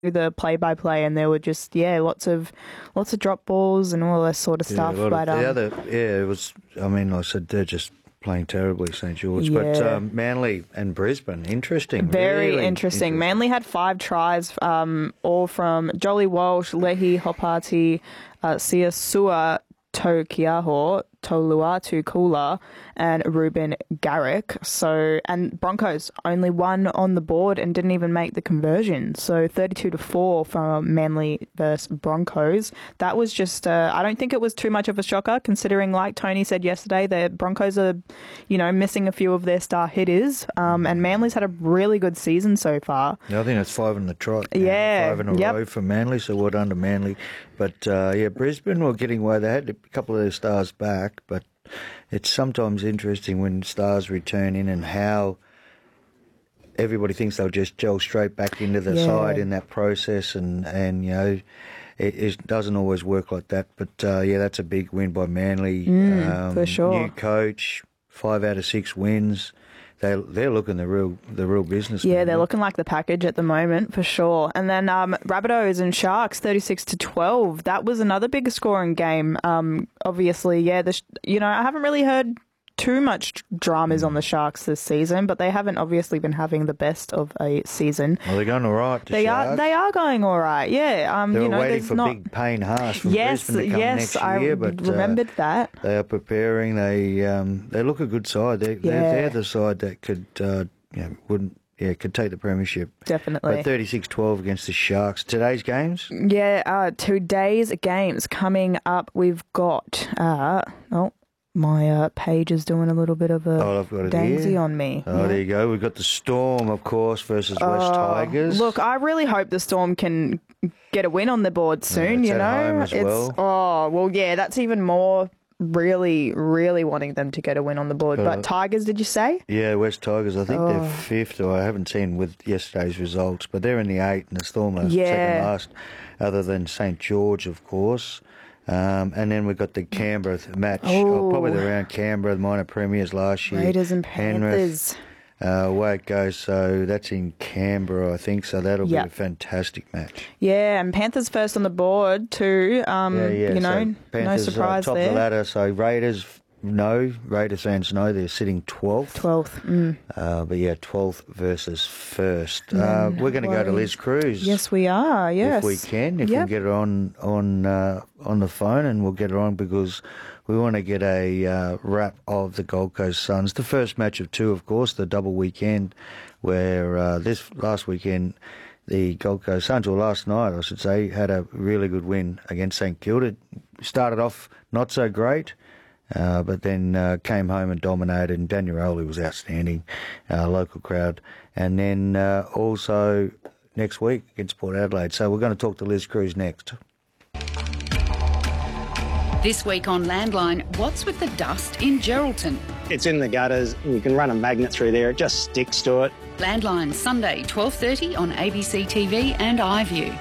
the play-by-play, and there were just lots of drop balls and all this sort of stuff. But it was. I mean, like I said, they're just playing terribly, St George. But Manly and Brisbane, interesting. Very really interesting. Manly had 5 tries, all from Jolly Walsh, Lehi Hopati, Siasua Tokiaho, Toluatu Kula, and Ruben Garrick. And Broncos only 1 on the board and didn't even make the conversion. So 32-4 from Manly versus Broncos. That was just, I don't think it was too much of a shocker, considering, like Tony said yesterday, the Broncos are, missing a few of their star hitters. And Manly's had a really good season so far. Yeah, I think it's 5 in the trot. Yeah. 5 in a row for Manly, so well done to Manly. But, Brisbane were getting away. They had a couple of their stars back, but it's sometimes interesting when stars return in and how everybody thinks they'll just gel straight back into the side in that process, and it doesn't always work like that. But that's a big win by Manly. For sure. New coach, 5 out of 6 wins. They're looking the real business. Yeah, they're looking like the package at the moment, for sure. And then Rabbitohs and Sharks, 36-12. That was another big scoring game. Obviously, I haven't really heard too much dramas on the Sharks this season, but they haven't obviously been having the best of a season. Well, they're going all right. They are going all right. Yeah. They were waiting for big Payne Haas from Brisbane to come next year. I remembered that. They are preparing. They look a good side. They're the side that could could take the premiership. Definitely. But 36-12 against the Sharks. Today's games? Yeah, today's games coming up. We've got my page is doing a little bit of a dangsy on me. Oh, there you go. We've got the Storm, of course, versus West Tigers. Look, I really hope the Storm can get a win on the board soon, At home as well. That's even more really, really wanting them to get a win on the board. But Tigers, did you say? Yeah, West Tigers. I think they're 5th, or I haven't seen with yesterday's results, but they're in the 8th, and the Storm are second last, other than St George, of course. And then we've got the Canberra match, probably around Canberra, the minor premiers last year. Raiders and Panthers. Away it goes. So that's in Canberra, I think. So that'll be a fantastic match. Yeah, and Panthers first on the board too. So Panthers, no surprise top there. of the ladder. So Raiders fans know they're sitting 12th. 12th. But 12th versus 1st. We're going to go to Liz Cruz. Yes, we are. Yes, if we can. If we can get her on the phone, and we'll get her on because we want to get a wrap of the Gold Coast Suns. The first match of 2, of course, the double weekend, where this last weekend the Gold Coast Suns, or last night I should say, had a really good win against St Kilda. Started off not so great. But then came home and dominated, and Daniel Rowley was outstanding, local crowd. And then also next week against Port Adelaide. So we're going to talk to Liz Cruz next. This week on Landline, what's with the dust in Geraldton? It's in the gutters. You can run a magnet through there. It just sticks to it. Landline, Sunday, 12:30 on ABC TV and iView.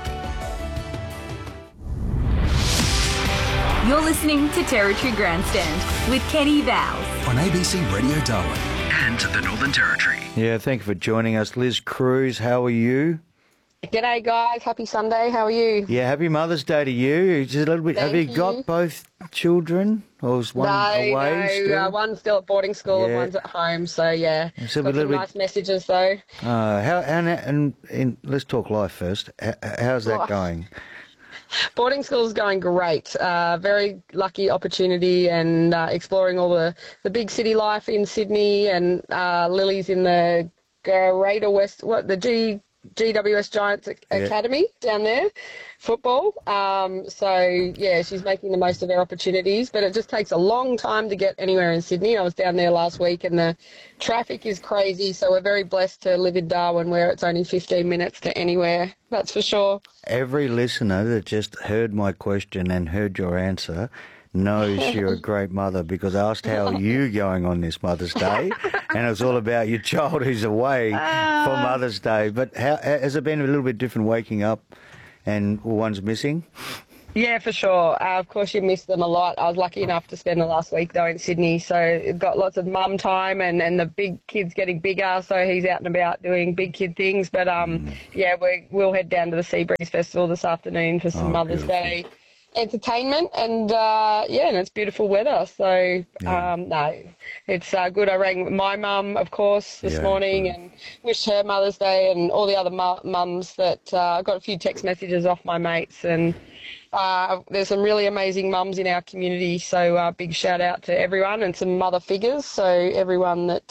You're listening to Territory Grandstand with Kenny Vowles on ABC Radio Darwin and the Northern Territory. Yeah, thank you for joining us. Liz Cruz, how are you? G'day, guys. Happy Sunday. How are you? Yeah, happy Mother's Day to you. Just a little bit. Have you got both children, or is one away? No, one's still at boarding school and one's at home. So got some nice messages though. And let's talk life first. How's that going? Boarding school is going great. Very lucky opportunity, and exploring all the big city life in Sydney, and Lily's in the Greater West, GWS Giants Academy down there, football. She's making the most of her opportunities, but it just takes a long time to get anywhere in Sydney. I was down there last week, and the traffic is crazy, so we're very blessed to live in Darwin, where it's only 15 minutes to anywhere, that's for sure. Every listener that just heard my question and heard your answer knows you're a great mother, because I asked how are you going on this Mother's Day, and it was all about your child who's away for Mother's Day. But how has it been a little bit different waking up and one's missing? Yeah, for sure. Of course, you miss them a lot. I was lucky enough to spend the last week, though, in Sydney, so got lots of mum time, and the big kid's getting bigger, so he's out and about doing big kid things. But, yeah, we'll head down to the Seabreeze Festival this afternoon for some Mother's Day entertainment, and and it's beautiful weather, so no, it's good. I rang my mum, of course, this morning and wished her Mother's Day, and all the other mums that I got a few text messages off my mates, and there's some really amazing mums in our community, so big shout out to everyone, and some mother figures, so everyone that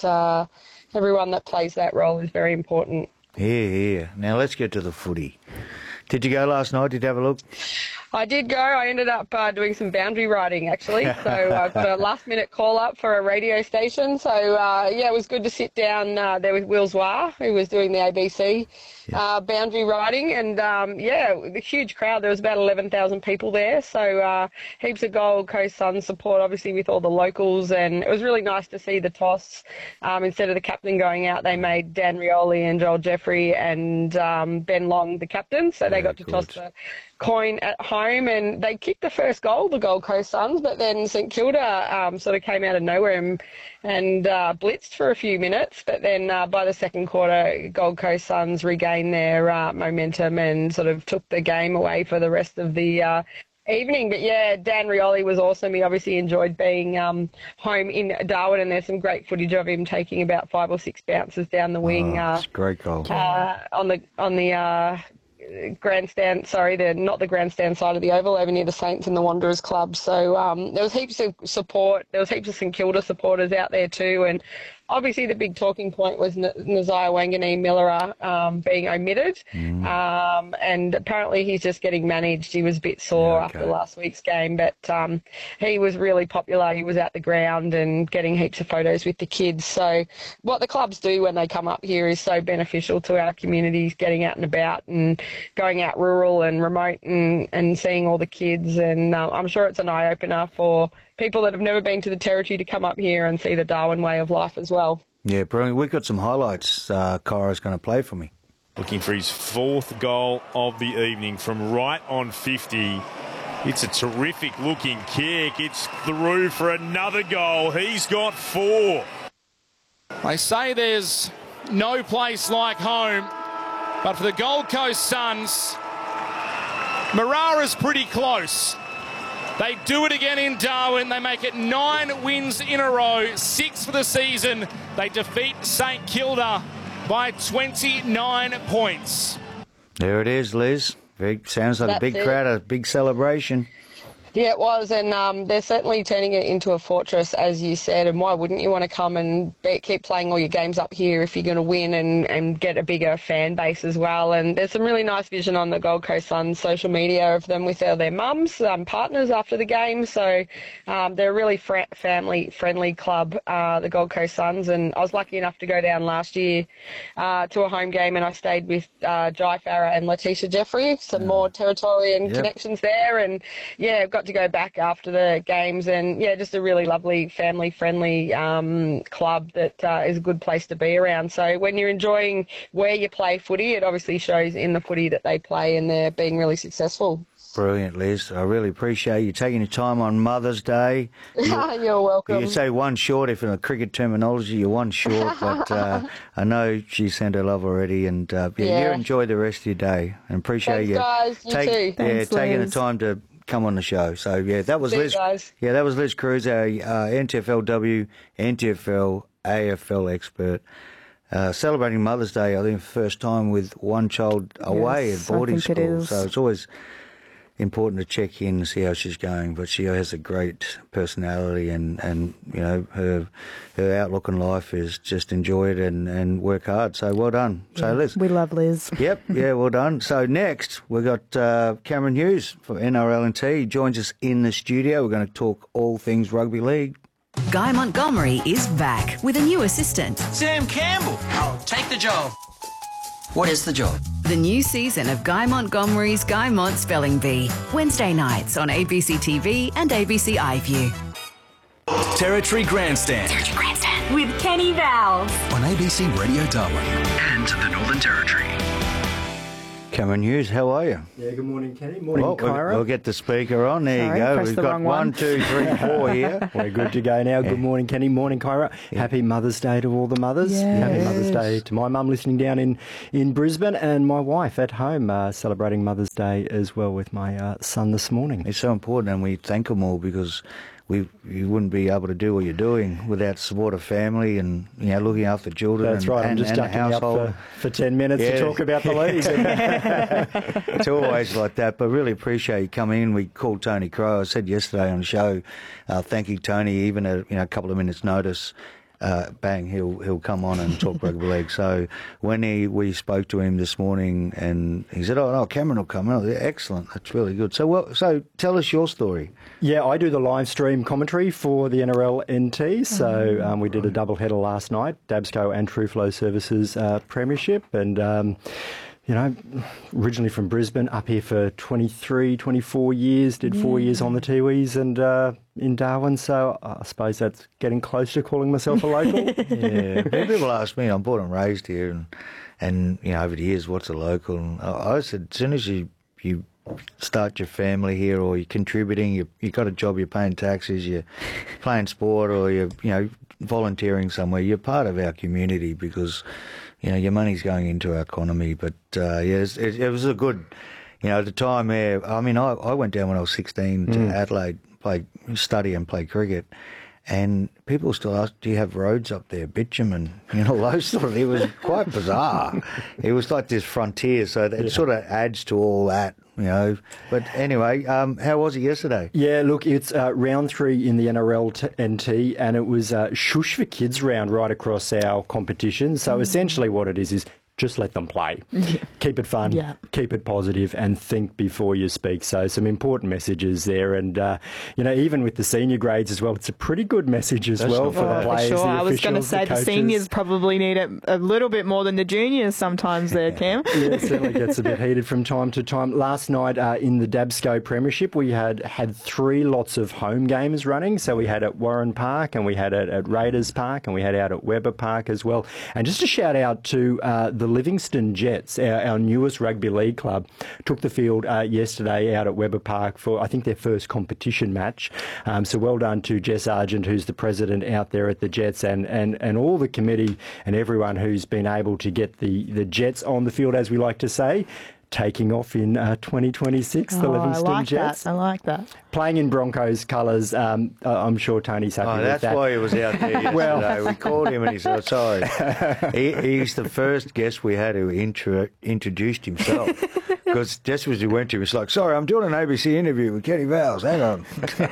plays that role is very important. Yeah. Now let's get to the footy. Did you go last night? Did you have a look? I did go. I ended up doing some boundary riding, actually. So I got a last-minute call-up for a radio station. So, it was good to sit down there with Will Zwar, who was doing the ABC boundary riding. And, the huge crowd. There was about 11,000 people there. So heaps of Gold Coast Suns support, obviously, with all the locals. And it was really nice to see the toss. Instead of the captain going out, they made Dan Rioli and Joel Jeffrey and Ben Long the captain. So they got to toss the coin at home, and they kicked the first goal, the Gold Coast Suns, but then St Kilda sort of came out of nowhere and blitzed for a few minutes, but then by the second quarter, Gold Coast Suns regained their momentum and sort of took the game away for the rest of the evening. But yeah, Dan Rioli was awesome. He obviously enjoyed being home in Darwin, and there's some great footage of him taking about 5 or 6 bounces down the wing. It's a great goal. On the grandstand, they're not the grandstand side of the Oval, over near the Saints and the Wanderers Club. So there was heaps of support. There was heaps of St Kilda supporters out there too, and obviously the big talking point was Nasiah Wanganeen-Milera being omitted, and apparently he's just getting managed. He was a bit sore after last week's game, but he was really popular. He was at the ground and getting heaps of photos with the kids. So what the clubs do when they come up here is so beneficial to our communities, getting out and about and going out rural and remote and seeing all the kids. And I'm sure it's an eye-opener for people that have never been to the Territory to come up here and see the Darwin way of life as well. Yeah, brilliant. We've got some highlights Kyra's going to play for me. Looking for his 4th goal of the evening from right on 50. It's a terrific looking kick. It's through for another goal. He's got 4. They say there's no place like home, but for the Gold Coast Suns, Marara's pretty close. They do it again in Darwin. They make it 9 wins in a row, 6 for the season. They defeat St Kilda by 29 points. There it is, Liz. Sounds like a big crowd, a big celebration. Yeah, it was, and they're certainly turning it into a fortress, as you said, and why wouldn't you want to come and keep playing all your games up here if you're going to win and get a bigger fan base as well? And there's some really nice vision on the Gold Coast Suns social media of them with their mums, partners after the game, so they're a really family-friendly club, the Gold Coast Suns, and I was lucky enough to go down last year to a home game, and I stayed with Jai Farah and Letitia Jeffrey, some more Territorian connections there, and yeah, got to go back after the games, and yeah, just a really lovely family-friendly club that is a good place to be around. So when you're enjoying where you play footy, it obviously shows in the footy that they play, and they're being really successful. Brilliant, Liz. I really appreciate you taking your time on Mother's Day. You're welcome. You say one short, if in a cricket terminology, you're one short, but I know she sent her love already, and you enjoy the rest of your day, and appreciate Thanks, guys. You too. Thanks, taking the Liz. time to come on the show. So yeah, that was Liz. Guys. Yeah, that was Liz Cruz, our NTFLW, NTFL, AFL expert, celebrating Mother's Day. I think the first time with one child away at boarding school. So it's always important to check in and see how she's going. But she has a great personality, and you know, her outlook on life is just enjoy it and work hard. So well done. So Liz, We love Liz. Yep, yeah, well done. So next, we've got Cameron Hughes for NRL&T. He joins us in the studio. We're going to talk all things rugby league. Guy Montgomery is back with a new assistant. Sam Campbell. Take the job. What is the job? The new season of Guy Montgomery's Guy Mont Spelling Bee. Wednesday nights on ABC TV and ABC iView. Territory Grandstand. With Kenny Vowles. On ABC Radio Darwin and the Northern Territory. Cameron Hughes, how are you? Yeah, good morning, Kenny. Morning, Kyra. We'll get the speaker on. There Sorry, you go. pressed We've the got wrong 1, 2, 3, 4 here. We're good to go now. Good morning, Kenny. Morning, Kyra. Happy Mother's Day to all the mothers. Yes. Happy Mother's Day to my mum listening down in Brisbane, and my wife at home celebrating Mother's Day as well with my son this morning. It's so important, and we thank them all because you wouldn't be able to do what you're doing without support of family and looking after children. That's right. I'm just ducking up for 10 minutes to talk about the league. It's always like that, but really appreciate you coming in. We called Tony Crow. I said yesterday on the show, thanking Tony even at a couple of minutes' notice. Bang, he'll come on and talk rugby league. So when we spoke to him this morning, and he said, "Oh no, Cameron will come on." Excellent, that's really good. So tell us your story. Yeah, I do the live stream commentary for the NRL NT. So we did a double header last night, Dabsco and True Flow Services Premiership, and. Originally from Brisbane, up here for 23, 24 years, did 4 years on the Tiwis and in Darwin, so I suppose that's getting close to calling myself a local. Yeah, people ask me, I'm born and raised here, and over the years, what's a local? And I said, as soon as you start your family here, or you're contributing, you got a job, you're paying taxes, you're playing sport, or you're volunteering somewhere, you're part of our community because your money's going into our economy. But it was a good, at the time there. I mean, I went down when I was 16 to Adelaide, study and play cricket. And people still ask, do you have roads up there, bitumen, all those sort of things. It was quite bizarre. It was like this frontier, so that sort of adds to all that, But anyway, how was it yesterday? Yeah, look, it's round 3 in the NRL NT, and it was Shush for Kids round right across our competition. So essentially what it is just let them play. Keep it fun, keep it positive, and think before you speak. So some important messages there. And, even with the senior grades as well, it's a pretty good message as well for the players, sure. the I was going to say the seniors probably need it a little bit more than the juniors sometimes there, Cam. Yeah, it certainly gets a bit heated from time to time. Last night in the Dabsco Premiership, we had 3 lots of home games running. So we had at Warren Park, and we had it at Raiders Park, and we had out at Weber Park as well. And just a shout out to the Livingston Jets, our newest rugby league club, took the field yesterday out at Weber Park for, I think, their first competition match. So well done to Jess Argent, who's the president out there at the Jets, and all the committee and everyone who's been able to get the Jets on the field, as we like to say, taking off in 2026, the Livingston Jets. I like that. Playing in Broncos colours. I'm sure Tony's happy with that. That's why he was out there yesterday. We called him and he said, sorry. He's the first guest we had who introduced himself. Because just as we went to him, it's like, sorry, I'm doing an ABC interview with Kenny Vowles. Hang on.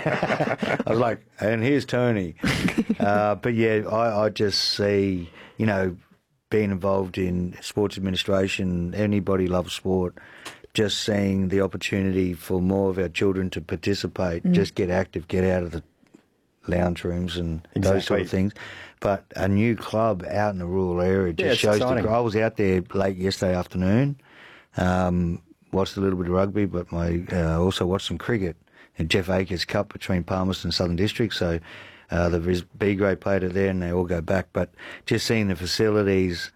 I was like, and here's Tony. But yeah, I just see, being involved in sports administration, anybody loves sport, just seeing the opportunity for more of our children to participate, just get active, get out of the lounge rooms and those sort of things. But a new club out in the rural area just shows the. I was out there late yesterday afternoon, watched a little bit of rugby, but also watched some cricket. And Jeff Akers Cup between Palmerston and Southern District, so the B grade played it there and they all go back. But just seeing the facilities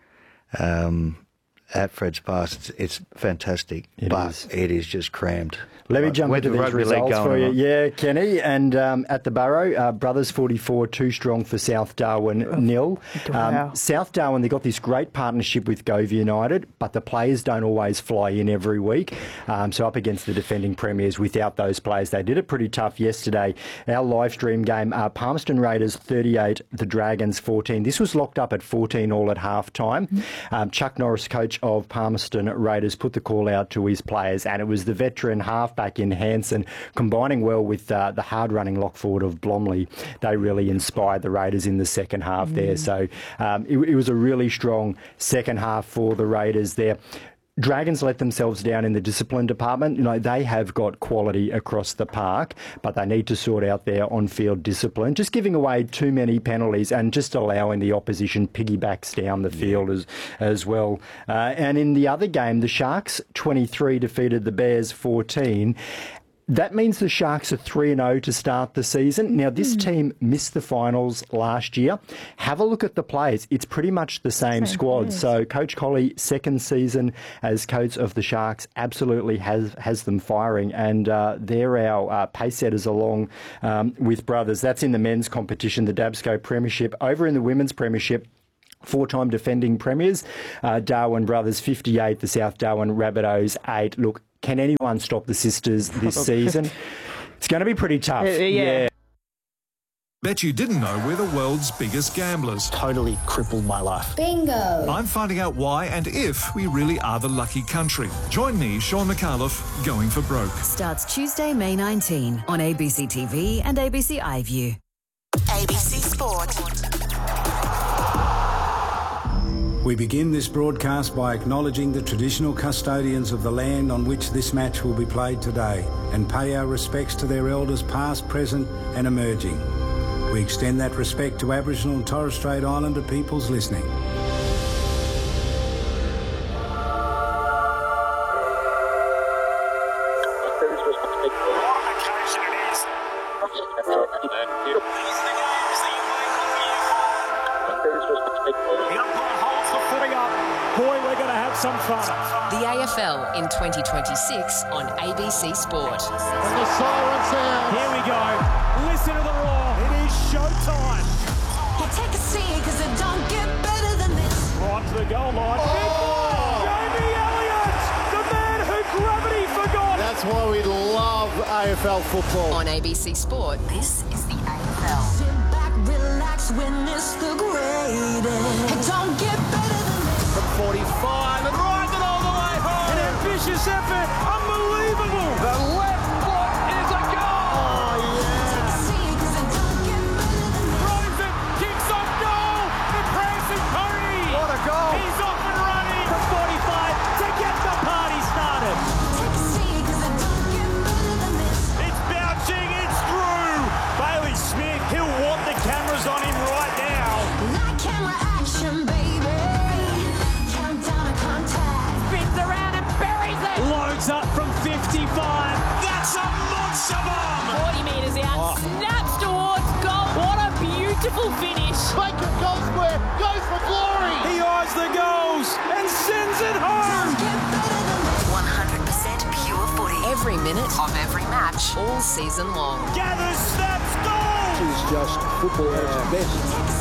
at Fred's Park, it's fantastic. It is just crammed. Let me jump into these results for you. Yeah, Kenny. And at the Barrow, Brothers 44, 2 strong for South Darwin, 0. Wow. South Darwin, they've got this great partnership with Gove United, but the players don't always fly in every week. So up against the defending premiers without those players, they did it pretty tough yesterday. Our live stream game, Palmerston Raiders 38, the Dragons 14. This was locked up at 14 all at half time. Chuck Norris, coach of Palmerston Raiders, put the call out to his players, and it was the veteran halfback in Hansen combining well with the hard-running lock forward of Blomley. They really inspired the Raiders in the second half there. So it was a really strong second half for the Raiders there. Dragons let themselves down in the discipline department. They have got quality across the park, but they need to sort out their on-field discipline. Just giving away too many penalties and just allowing the opposition piggybacks down the field as well. And in the other game, the Sharks 23 defeated the Bears 14. That means the Sharks are 3-0 to start the season. Now, this team missed the finals last year. Have a look at the players. It's pretty much the same squad. Players. So Coach Colley, second season as coach of the Sharks, absolutely has them firing. And they're our pace setters along with Brothers. That's in the men's competition, the Dabsco Premiership. Over in the women's Premiership, 4-time defending premiers, Darwin Brothers 58, the South Darwin Rabbitohs 8. Look, can anyone stop the sisters this season? It's going to be pretty tough. Yeah. Bet you didn't know we're the world's biggest gamblers. Totally crippled my life. Bingo. I'm finding out why and if we really are the lucky country. Join me, Sean McAuliffe, Going for Broke. Starts Tuesday, May 19 on ABC TV and ABC iView. ABC Sport. We begin this broadcast by acknowledging the traditional custodians of the land on which this match will be played today and pay our respects to their elders past, present and emerging. We extend that respect to Aboriginal and Torres Strait Islander peoples listening. Some fun. The AFL in 2026 on ABC Sport. And the siren sound. Here we go. Listen to the roar. It is showtime. You take a seat because it don't get better than this. Right to the goal line. Oh. Jamie Elliott, the man who gravity forgot. That's why we love AFL football. On ABC Sport, this is the AFL. Sit back, relax, witness the greatest. It don't get better than this. From 45 and riding it all the way home. An ambitious effort, unbelievable. The left foot is a goal. Oh, yeah. Throws it, kicks off goal. The prancing pony. What a goal. He's off and running from 45 to get the party started. It's bouncing, it's through. Bailey Smith, he'll want the cameras on him right now. Like camera action, baby. Loads up from 55. That's a monster bomb. 40 metres out. Snaps towards goal. What a beautiful finish. Make it goal square. Goes for glory. He eyes the goals and sends it home. 100% pure footy. Every minute of every match, all season long. Gathers, snaps, goal. It's just football at its best.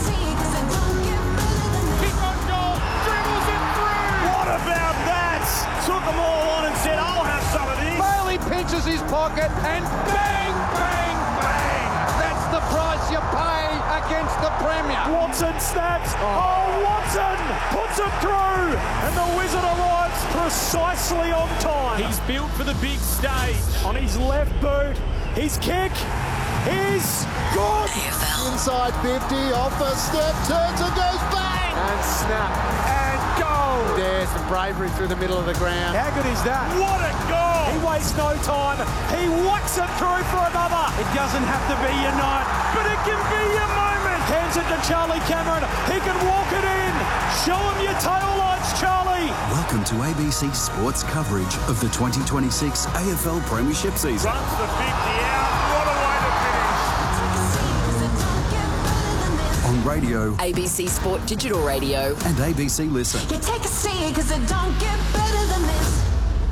Kick on goal. Dribbles it through. What about that? Took them all on and said, I'll have some of this. Bailey pinches his pocket and bang, bang, bang. That's the price you pay against the Premier. Watson snaps. Oh, Watson puts it through. And the Wizard arrives precisely on time. He's built for the big stage. On his left boot, his kick is good. Inside 50, off a step, turns and goes bang. And snap. And goal. There's some bravery through the middle of the ground. How good is that? What a goal. He wastes no time. He whacks it through for another. It doesn't have to be your night, but it can be your moment. Hands it to Charlie Cameron. He can walk it in. Show him your tail lights, Charlie. Welcome to ABC Sports coverage of the 2026 AFL Premiership season. Runs the 50 out. What a way to finish. On radio, ABC Sport Digital Radio, and ABC Listen. You take a seat because it don't get better than this.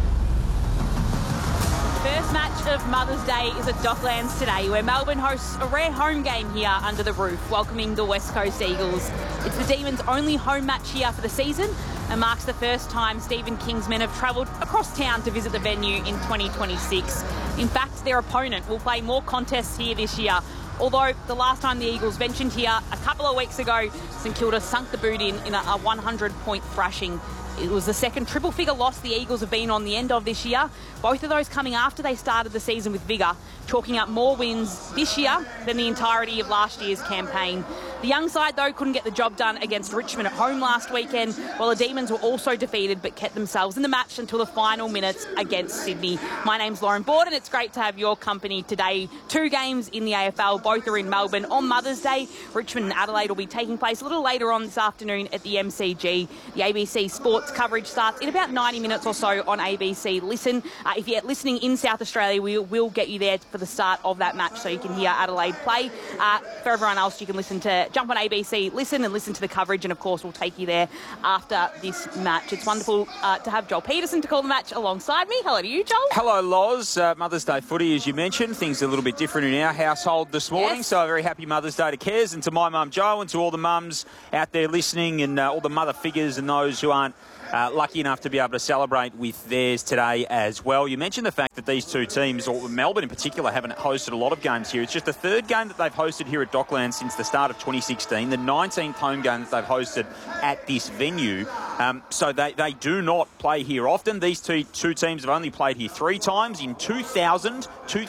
First match of Mother's Day is at Docklands today, where Melbourne hosts a rare home game here under the roof, welcoming the West Coast Eagles. It's the Demons' only home match here for the season and marks the first time Stephen King's men have travelled across town to visit the venue in 2026. In fact, their opponent will play more contests here this year. Although the last time the Eagles ventured here a couple of weeks ago, St Kilda sunk the boot in a 100-point thrashing. It was the second triple-figure loss the Eagles have been on the end of this year, both of those coming after they started the season with vigour, chalking up more wins this year than the entirety of last year's campaign. The young side, though, couldn't get the job done against Richmond at home last weekend, while the Demons were also defeated but kept themselves in the match until the final minutes against Sydney. My name's Lauren Borden. It's great to have your company today. 2 games in the AFL, both are in Melbourne on Mother's Day. Richmond and Adelaide will be taking place a little later on this afternoon at the MCG. The ABC Sports coverage starts in about 90 minutes or so on ABC Listen. If you're listening in South Australia, we will get you there for the start of that match so you can hear Adelaide play. For everyone else, you can jump on ABC Listen and listen to the coverage, and of course we'll take you there after this match. It's wonderful to have Joel Peterson to call the match alongside me. Hello to you, Joel. Hello, Loz. Mother's Day footy, as you mentioned. Things are a little bit different in our household this morning, so a very happy Mother's Day to Kez and to my mum Jo and to all the mums out there listening and all the mother figures and those who aren't lucky enough to be able to celebrate with theirs today as well. You mentioned the fact that these two teams, or Melbourne in particular, haven't hosted a lot of games here. It's just the third game that they've hosted here at Docklands since the start of 2016, the 19th home game that they've hosted at this venue. So they do not play here often. These two teams have only played here 3 times, in 2000,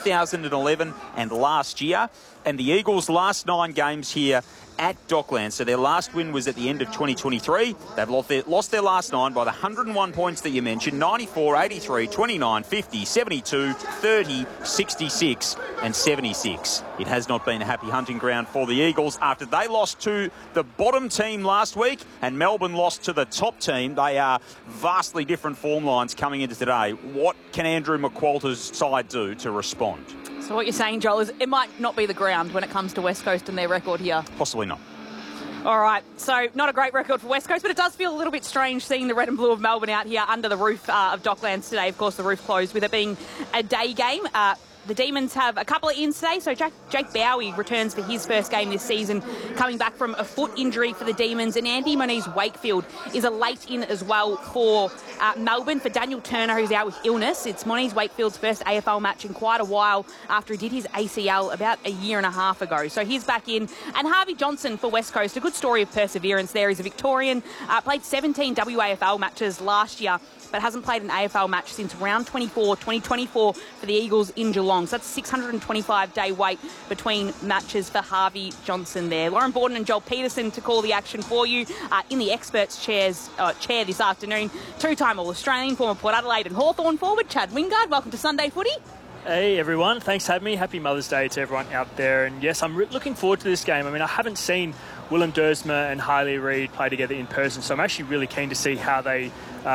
2011 and last year. And the Eagles' last 9 games here at Docklands. So their last win was at the end of 2023. They've lost their last 9 by the 101 points that you mentioned, 94, 83, 29, 50, 72, 30, 66 and 76. It has not been a happy hunting ground for the Eagles after they lost to the bottom team last week and Melbourne lost to the top team. They are vastly different form lines coming into today. What can Andrew McQualter's side do to respond? So what you're saying, Joel, is it might not be the ground when it comes to West Coast and their record here. Possibly not. All right, so not a great record for West Coast, but it does feel a little bit strange seeing the red and blue of Melbourne out here under the roof of Docklands today. Of course, the roof closed with it being a day game. The Demons have a couple of ins today, so Jake Bowie returns for his first game this season, coming back from a foot injury for the Demons, and Andy Moniz-Wakefield is a late in as well for Melbourne. For Daniel Turner, who's out with illness, it's Moniz-Wakefield's first AFL match in quite a while after he did his ACL about a year and a half ago. So he's back in. And Harvey Johnson for West Coast, a good story of perseverance there. He's a Victorian, played 17 WAFL matches last year, but hasn't played an AFL match since round 24, 2024 for the Eagles in Geelong. So that's a 625-day wait between matches for Harvey Johnson there. Lauren Borden and Joel Peterson to call the action for you. In the experts chair this afternoon, 2-time All-Australian, former Port Adelaide and Hawthorn forward, Chad Wingard. Welcome to Sunday Footy. Hey everyone, thanks for having me. Happy Mother's Day to everyone out there. And yes, I'm looking forward to this game. I mean, I haven't seen Willem Dersma and Harley Reid play together in person, so I'm actually really keen to see how they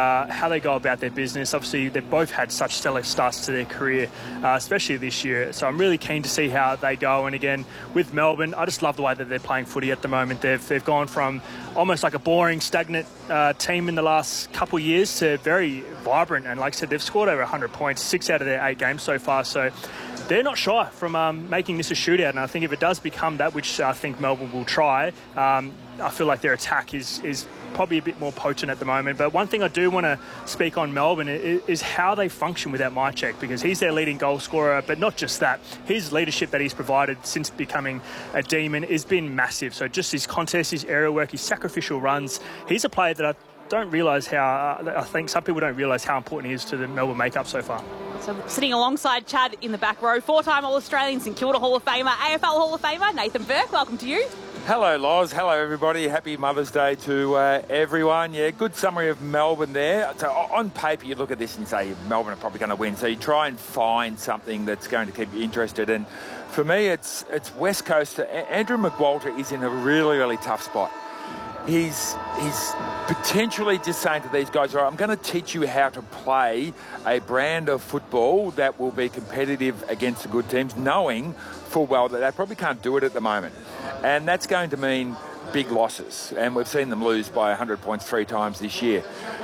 go about their business. Obviously, they've both had such stellar starts to their career, especially this year. So I'm really keen to see how they go. And again, with Melbourne, I just love the way that they're playing footy at the moment. They've gone from almost like a boring, stagnant team in the last couple of years to very vibrant. And like I said, they've scored over 100 points, 6 out of their 8 games so far. So they're not shy from making this a shootout. And I think if it does become that, which I think Melbourne will try, I feel like their attack is probably a bit more potent at the moment. But one thing I do want to speak on Melbourne is how they function without Mychek, because he's their leading goal scorer. But not just that, his leadership that he's provided since becoming a Demon has been massive. So just his contest, his aerial work, his sacrificial runs. He's a player that I don't realise I think some people don't realise how important he is to the Melbourne makeup so far. So sitting alongside Chad in the back row, 4-time All-Australian, St Kilda Hall of Famer, AFL Hall of Famer, Nathan Burke. Welcome to you. Hello, Loz. Hello, everybody. Happy Mother's Day to everyone. Yeah, good summary of Melbourne there. So on paper, you look at this and say Melbourne are probably going to win. So you try and find something that's going to keep you interested. And for me, it's West Coast. Andrew McQualter is in a really, really tough spot. He's potentially just saying to these guys, all right, I'm going to teach you how to play a brand of football that will be competitive against the good teams, knowing full well that they probably can't do it at the moment. And that's going to mean big losses. And we've seen them lose by 100 points 3 times this year.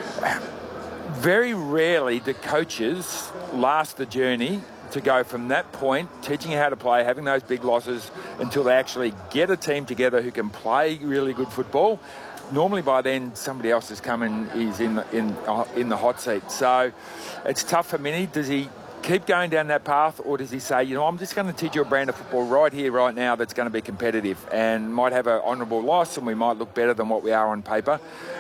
Very rarely do coaches last the journey to go from that point, teaching you how to play, having those big losses, until they actually get a team together who can play really good football. Normally by then somebody else has come and is in the hot seat. So it's tough for Minnie. Does he keep going down that path, or does he say, you know, I'm just going to teach you a brand of football right here, right now that's going to be competitive and might have an honourable loss, and we might look better than what we are on paper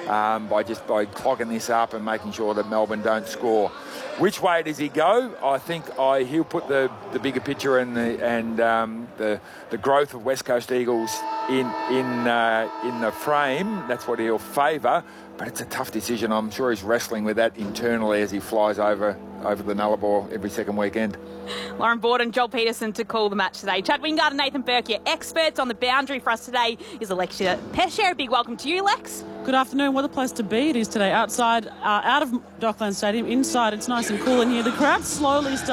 by clogging this up and making sure that Melbourne don't score. Which way does he go? I think he'll put the bigger picture and the growth of West Coast Eagles in the frame. That's what he'll favour. but it's a tough decision. I'm sure he's wrestling with that internally as he flies over the Nullarbor every second weekend. Lauren Borden, Joel Peterson to call the match today. Chad Wingard and Nathan Burke, your experts on the boundary for us today, is Alexia Pesher. A big welcome to you, Lex. Good afternoon. What a place to be it is today. Outside, out of Docklands Stadium, inside it's nice and cool in here. The crowd slowly starts